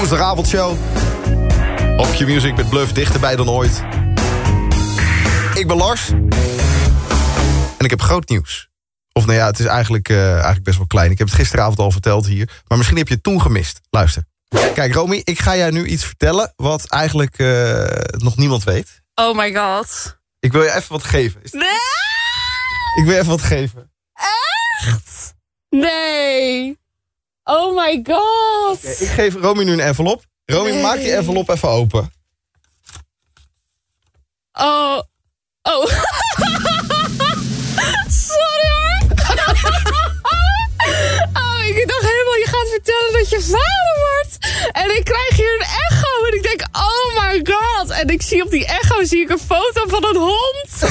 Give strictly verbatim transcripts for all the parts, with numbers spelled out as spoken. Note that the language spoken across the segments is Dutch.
Woensdagavondshow. Op Q-Music met Bluff, dichterbij dan ooit. Ik ben Lars. En ik heb groot nieuws. Of nou ja, het is eigenlijk, uh, eigenlijk best wel klein. Ik heb het gisteravond al verteld hier. Maar misschien heb je het toen gemist. Luister. Kijk, Romy, ik ga jou nu iets vertellen... wat eigenlijk uh, nog niemand weet. Oh my god. Ik wil je even wat geven. Is... Nee! Ik wil je even wat geven. Echt? Nee. Oh my god. Okay, ik geef Romy nu een envelop. Romy, nee. Maak die envelop even open. Oh. Oh. Sorry hoor. Oh, ik dacht helemaal, je gaat vertellen dat je vader wordt. En ik krijg hier een echo. En ik denk, oh my god. En ik zie op die echo zie ik een foto van een hond.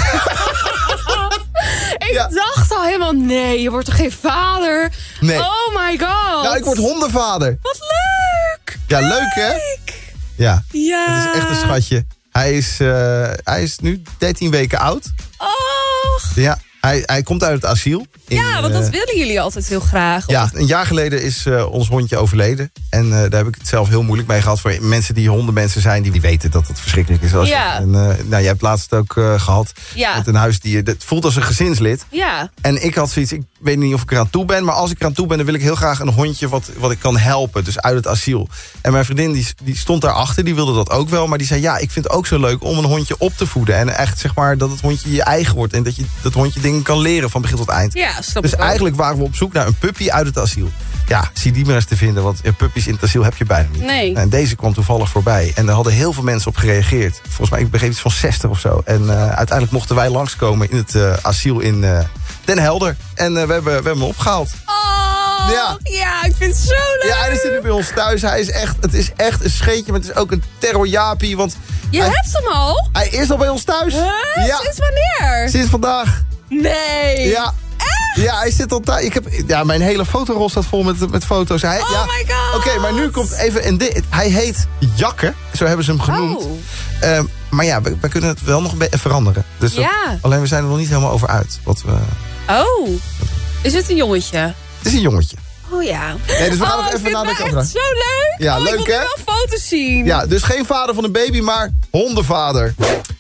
Ik ja. dacht al helemaal, nee, je wordt toch geen vader? Nee. Oh my god. Nou, ik word hondenvader. Wat leuk. Ja, leuk, leuk hè? Ja. Ja. Het is echt een schatje. Hij is, uh, hij is nu dertien weken oud. Och. Ja. Hij, hij komt uit het asiel. In, ja, want dat uh, willen jullie altijd heel graag. Ja, een jaar geleden is uh, ons hondje overleden. En uh, daar heb ik het zelf heel moeilijk mee gehad. Voor mensen die hondenmensen zijn, die weten dat het verschrikkelijk is. Als ja. je, en, uh, nou, jij hebt laatst ook uh, gehad ja. met een huisdier. Het voelt als een gezinslid. Ja. En ik had zoiets, ik weet niet of ik eraan toe ben. Maar als ik eraan toe ben, dan wil ik heel graag een hondje wat, wat ik kan helpen. Dus uit het asiel. En mijn vriendin die, die stond daarachter, die wilde dat ook wel. Maar die zei, ja, ik vind het ook zo leuk om een hondje op te voeden. En echt, zeg maar, dat het hondje je eigen wordt. En dat je dat hondje dingen kan leren van begin tot eind. Ja, snap dus ik eigenlijk waren we op zoek naar een puppy uit het asiel. Ja, zie die maar eens te vinden, want ja, puppies in het asiel heb je bijna niet. Nee. En deze kwam toevallig voorbij. En daar hadden heel veel mensen op gereageerd. Volgens mij, ik begreep iets van zestig of zo. En uh, uiteindelijk mochten wij langskomen in het uh, asiel in uh, Den Helder. En uh, we, hebben, we hebben hem opgehaald. Oh, ja. ja, ik vind het zo leuk. Ja, hij zit nu bij ons thuis. Hij is echt, het is echt een scheetje, maar het is ook een terrorjapie. Want je hij, hebt hem al? Hij is al bij ons thuis. Huh? Ja. Sinds wanneer? Sinds vandaag. Nee. Ja. Echt? Ja, hij zit al thuis. Ik heb, ja, mijn hele fotorol staat vol met, met foto's. Hij, oh ja. my god. Oké, okay, maar nu komt even een dit. Hij heet Jakke, zo hebben ze hem genoemd. Oh. Uh, maar ja, we, we kunnen het wel nog een beetje veranderen. Dus ja. dat, alleen we zijn er nog niet helemaal over uit. Wat we, oh, is het een jongetje? Het is een jongetje. Oh ja. Nee, dus we gaan oh, nog even nadenken over. Echt zo leuk. Ja, oh, leuk ik wil hè? wel foto's zien. Ja, dus geen vader van een baby, maar hondenvader.